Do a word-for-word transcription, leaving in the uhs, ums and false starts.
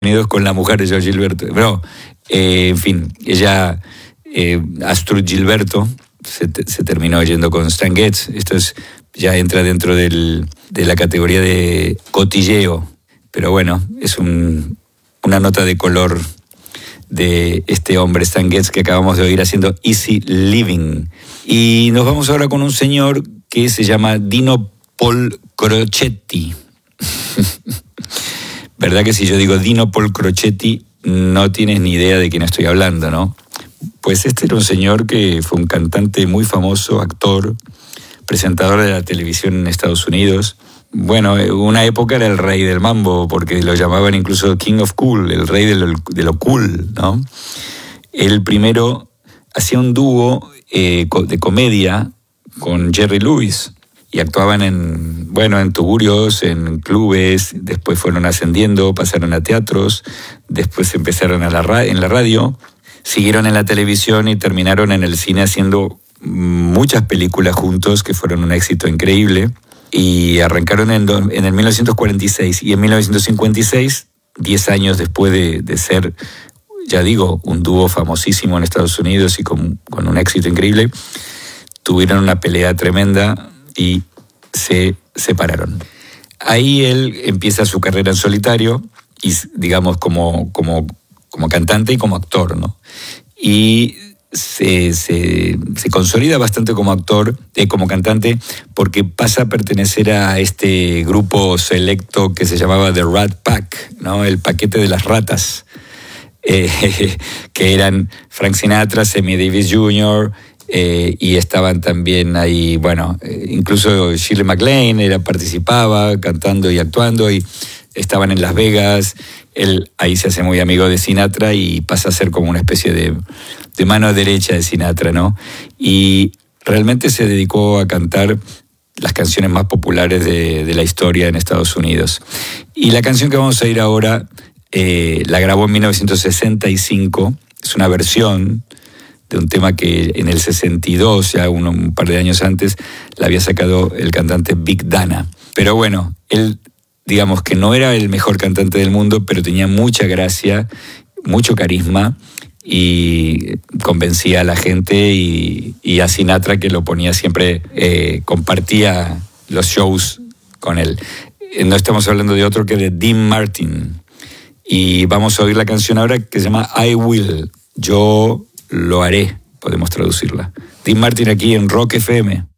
Unidos con la mujer de George Gilberto. Pero, eh, en fin, ella, eh, Astrud Gilberto, se, se terminó yendo con Stan Getz. Esto es, ya entra dentro del, de la categoría de cotilleo. Pero bueno, es un, una nota de color de este hombre Stan Getz que acabamos de oír haciendo Easy Living. Y nos vamos ahora con un señor que se llama Dino Paul Crocetti. ¿Verdad que si yo digo Dino Paul Crocetti no tienes ni idea de quién estoy hablando, no? Pues este era un señor que fue un cantante muy famoso, actor, presentador de la televisión en Estados Unidos. Bueno, una época era el rey del mambo, porque lo llamaban incluso King of Cool, el rey de lo, de lo cool, ¿no? Él primero hacía un dúo eh, de comedia con Jerry Lewis. Y actuaban en, bueno, en tugurios, en clubes, después fueron ascendiendo, pasaron a teatros, después empezaron a la ra- en la radio, siguieron en la televisión y terminaron en el cine haciendo muchas películas juntos que fueron un éxito increíble. Y arrancaron en, en el mil novecientos cuarenta y seis y en mil novecientos cincuenta y seis, diez años después de, de ser, ya digo, un dúo famosísimo en Estados Unidos y con, con un éxito increíble, tuvieron una pelea tremenda y se separaron. Ahí él empieza su carrera en solitario, y digamos como, como, como cantante y como actor, ¿no? Y se, se, se consolida bastante como actor, eh, como cantante, porque pasa a pertenecer a este grupo selecto que se llamaba The Rat Pack, ¿no? El paquete de las ratas, eh, que eran Frank Sinatra, Sammy Davis junior, Eh, y estaban también ahí, bueno, eh, incluso Shirley MacLaine era, participaba cantando y actuando, y estaban en Las Vegas. Él ahí se hace muy amigo de Sinatra y pasa a ser como una especie de, de mano derecha de Sinatra, ¿no? Y realmente se dedicó a cantar las canciones más populares de, de la historia en Estados Unidos. Y la canción que vamos a oír ahora eh, la grabó en mil novecientos sesenta y cinco, es una versión de un tema que en el sesenta y dos, ya un, un par de años antes, la había sacado el cantante Big Dana. Pero bueno, él, digamos que no era el mejor cantante del mundo, pero tenía mucha gracia, mucho carisma, y convencía a la gente, y, y a Sinatra, que lo ponía siempre, eh, compartía los shows con él. No estamos hablando de otro que de Dean Martin. Y vamos a oír la canción ahora que se llama I Will, Yo lo haré, podemos traducirla. Dean Martin aquí en Rock F M.